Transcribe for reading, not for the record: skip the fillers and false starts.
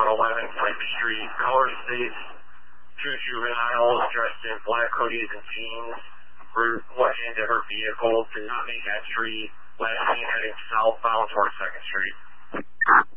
111 Frank Street. Color states two juveniles dressed in black hoodies and jeans went into her vehicle, did not make entry, last seen heading southbound towards 2nd Street.